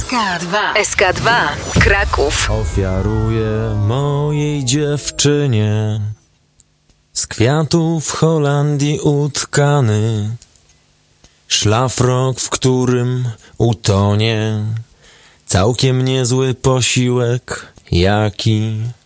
SK2 Kraków. Ofiaruję mojej dziewczynie z kwiatów w Holandii utkany szlafrok, w którym utonie całkiem niezły posiłek, jaki